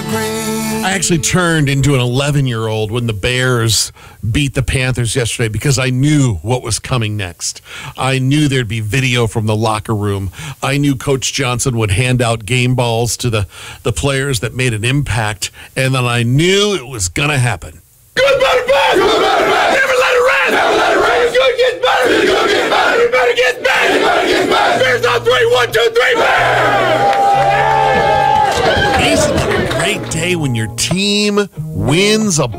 I actually turned into an 11-year-old when the Bears beat the Panthers yesterday because I knew what was coming next. I knew there'd be video from the locker room. I knew Coach Johnson would hand out game balls to the players that made an impact, and then I knew it was going to happen. Good, better, bad! Good, better, bad! Never let it rest! Never let it rest! Good gets better! Good gets better! Everybody gets better! Everybody gets better! Bears on 3, 1, 2, 3, Bears! Isn't it a great day when your team wins a